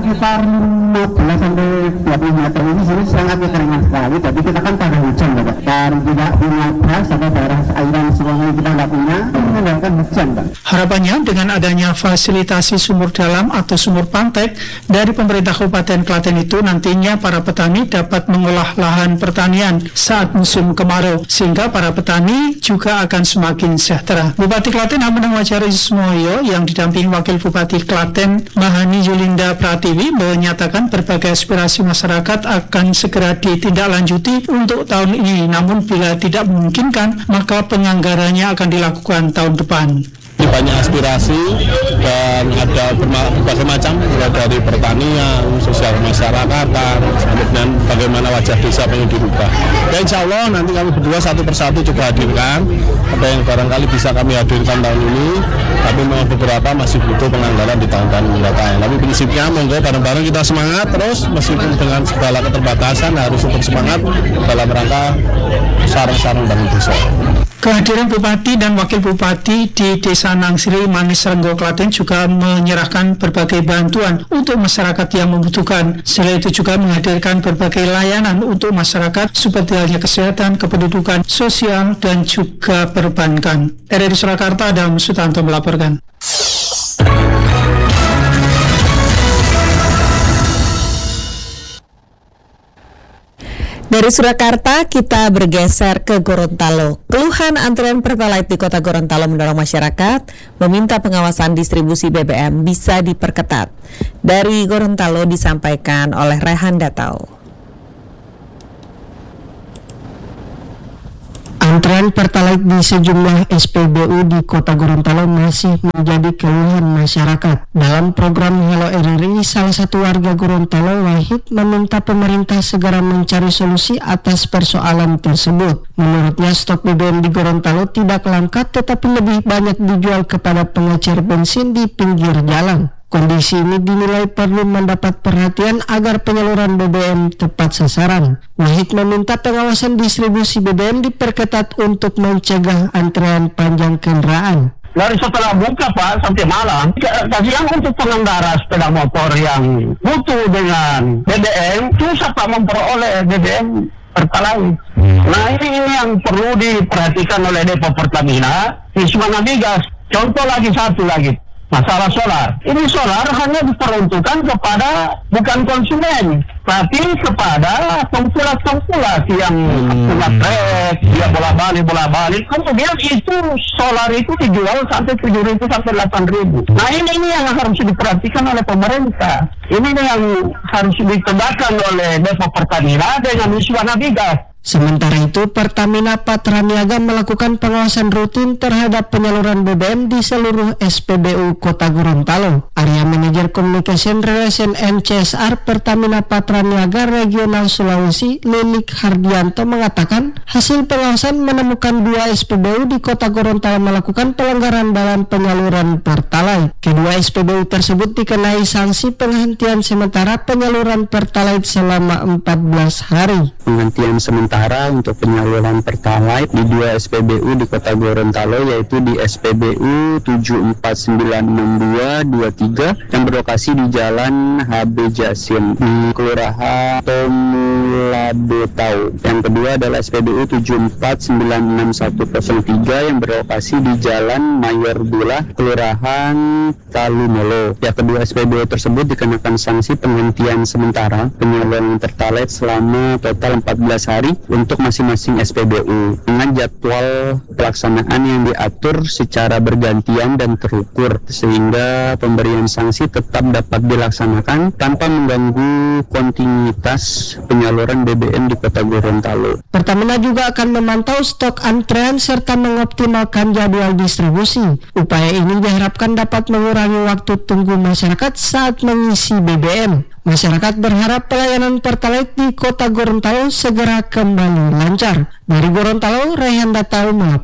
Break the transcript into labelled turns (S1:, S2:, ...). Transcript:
S1: sekitar 15 sampai 20 meter ini sini sangat kekeringan sekali. Jadi kita kan pada hujan, Pak. Dan tidak punya beras atau daerah airan sungai kita nggak punya, mengandalkan hujan, Pak.
S2: Harapannya dengan adanya fasilitasi sumur dalam atau sumur pantek dari pemerintah Kabupaten Klaten itu nantinya para petani dapat mengolah lahan pertanian saat musim kemarau sehingga para petani juga akan semakin sejahtera. Bupati Klaten Hamengkubuwono Ismoyo yang didampingi Wakil Bupati Klaten Mahani Yulinda Pratiwi menyatakan berbagai aspirasi masyarakat akan segera ditindaklanjuti untuk tahun ini, namun bila tidak memungkinkan maka penganggarannya akan dilakukan tahun depan.
S3: Banyak aspirasi dan ada berbagai macam, mulai dari pertanian, sosial masyarakatan, sampai dengan bagaimana wajah desa pengen dirubah. Dan insya Allah nanti kami berdua satu persatu coba hadirkan apa yang barangkali bisa kami hadirkan tahun ini, tapi memang beberapa masih butuh penganggaran di tahun-tahun mendatang. Tapi prinsipnya monggo bareng-bareng kita semangat terus, meskipun dengan segala keterbatasan harus tetap semangat dalam rangka sarang-sarang bangun desa.
S2: Kehadiran Bupati dan Wakil Bupati di Desa Nangsiri, Manis Renggo, Klaten juga menyerahkan berbagai bantuan untuk masyarakat yang membutuhkan. Selain itu juga menghadirkan berbagai layanan untuk masyarakat seperti halnya kesehatan, kependudukan, sosial, dan juga perbankan. RRI Surakarta, Adam Sutanto melaporkan.
S4: Dari Surakarta kita bergeser ke Gorontalo. Keluhan antrean Pertalite di Kota Gorontalo mendorong masyarakat meminta pengawasan distribusi BBM bisa diperketat. Dari Gorontalo disampaikan oleh Rehan Datau.
S5: Antrean Pertalite di sejumlah SPBU di Kota Gorontalo masih menjadi keluhan masyarakat. Dalam program Halo RRI, salah satu warga Gorontalo, Wahid, meminta pemerintah segera mencari solusi atas persoalan tersebut. Menurutnya, stok BBM di Gorontalo tidak langka tetapi lebih banyak dijual kepada pengecer bensin di pinggir jalan. Kondisi ini dinilai perlu mendapat perhatian agar penyaluran BBM tepat sasaran. Wahid meminta pengawasan distribusi BBM diperketat untuk mencegah antrean panjang kendaraan.
S1: Dari setelah buka, Pak, sampai malam, kasihan untuk pengendara sepeda motor yang butuh dengan BBM, susah Pak memperoleh BBM Pertalite. Nah ini yang perlu diperhatikan oleh Depo Pertamina, Wisma Migas. Contoh satu lagi. Masalah solar. Ini solar hanya diperuntukkan kepada bukan konsumen, tapi kepada pengkulas yang punya trek, dia bola-balik. Kemudian itu solar itu dijual sampai 7.000 sampai 8.000. Nah ini yang harus diperhatikan oleh pemerintah. Ini yang harus ditegakkan oleh Depo Pertamina dengan Wisma Migas.
S5: Sementara itu, Pertamina Patraniaga melakukan pengawasan rutin terhadap penyaluran BBM di seluruh SPBU Kota Gorontalo. Area Manajer Communication Relation and CSR Pertamina Patraniaga Regional Sulawesi, Lilik Hardianto, mengatakan hasil pengawasan menemukan 2 SPBU di Kota Gorontalo melakukan pelanggaran dalam penyaluran Pertalite. Kedua SPBU tersebut dikenai sanksi penghentian sementara penyaluran Pertalite selama 14 hari.
S6: Penghentian sementara untuk penyaluran Pertalite di 2 SPBU di Kota Gorontalo, yaitu di SPBU 7496223 yang berlokasi di Jalan HB Jasim di Kelurahan Tomulabetau. Yang kedua adalah SPBU 7496103 yang berlokasi di Jalan Mayor Dula, Kelurahan Talumolo. Ya, kedua SPBU tersebut dikenakan sanksi penghentian sementara penyaluran Pertalite selama total 14 hari untuk masing-masing SPBU dengan jadwal pelaksanaan yang diatur secara bergantian dan terukur sehingga pemberian sanksi tetap dapat dilaksanakan tanpa mengganggu kontinuitas penyaluran BBM di Kota Gorontalo.
S5: Pertamina juga akan memantau stok antrean serta mengoptimalkan jadwal distribusi. Upaya ini diharapkan dapat mengurangi waktu tunggu masyarakat saat mengisi BBM. Masyarakat berharap pelayanan Pertalite di Kota Gorontalo segera kembali lancar. Dari Gorontalo, Rehan Datau melaporkan.